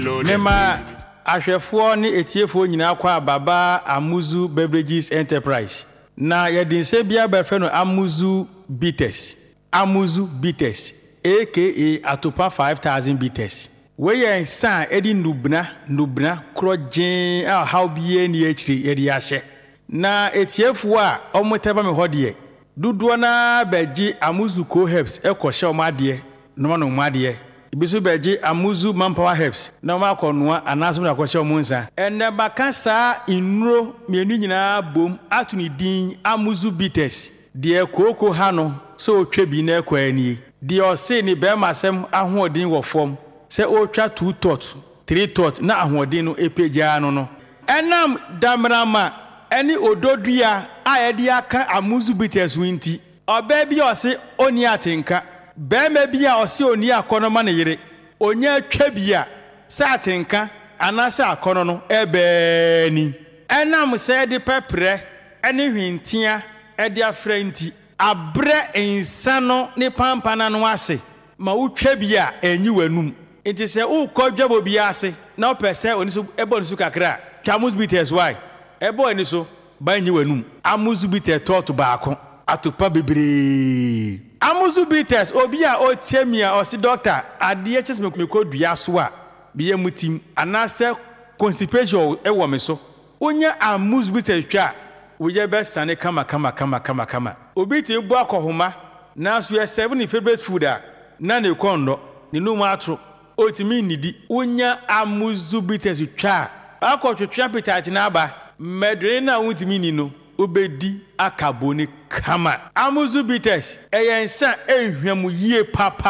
Nema ahwefo ne etiefo nyina kwa baba Amuzu Beverages Enterprise. Na yedinse bia befe no Amuzu Bitters. Amuzu Bitters aka Atopa 5000 Bitters. We yen san edi nubna krojen a how bie ni achiri yedi ahye. Na etiefo a omoteba me hodie. Duduo na beji Amuzu Co Herbs ekoshe omade no ma no omade. Ibisu beji Amuzu Manpower Herbs na ma konoa anaso na kwahye omunsa enne bakasa inro mienu nyina bom atuni din Amuzu Bitters de koko ha no so otwa bi na ekwani de ose ni be masem ahoodin wo fom se otwa 2 tot 3 tot na ahoodin no epeja no enam damrama eni ododua ayede aka Amuzu Bitters winti oba bi ose oni atenka Beme bia osi oni akono ma ne yire onye atwa bia sa atenka anasa akono no ebe ni enam se de pepre ene hwintia ede afrenti abre insano ne pampana no ase ma utwa bia enyi wanum enti se ukodwabo bia ase na opese oni so ebo ni so kakra Amuzu Bitters why ebo ni so ba enyi wanum Amuzu Bitters tot baako atopa bebre Amuzu Bitters obi a otiemia osi doctor ade chese me kodua so a biye mutim anase constipation ewo me so onya Amuzu Bitters twa woye be sane kama obi ti bu akohoma na so ye 7 favorite food a na ne kondo ne num atro otimi nidi onya Amuzu Bitters twa akotwetwa pitach na aba medre na wutimi ni no obedi akaboni kama Amuzu Bitters eyensa ehwam yie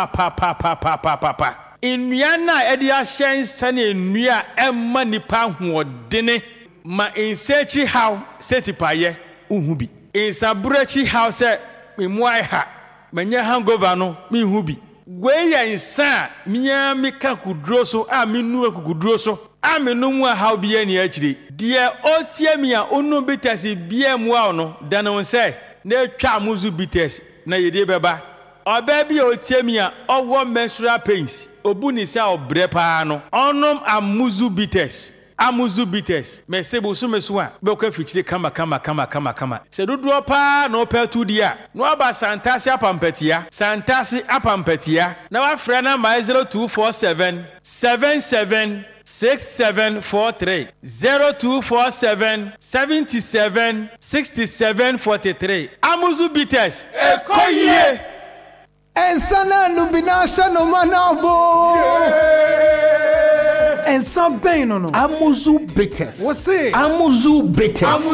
pa nnua na edi ahyensa na nnua emma nipa hoodene ma insechi how setipaye uhubi insabrechi how se memuai ha manya hangover no mehubi gweyensa miya mika kudro so a menu akukudro so amenu a how bia ni achiri de otiemia onu Bitters bia mu a no dano se na twa Amuzu Bitters na yede beba oba bia otiemia owo menstrual pains obuni se obre pa no onom Amuzu Bitters mesebo so meso a be ko fichire kama se dodo pa no petu dia no aba santase apampatia na wa frɛ na 0247 77 6743 0247 77 6743 Amuzu Bitters ekoyie ensana nubinasha no manabo ensa bem no Amuzu Bitters você Amuzu Bitters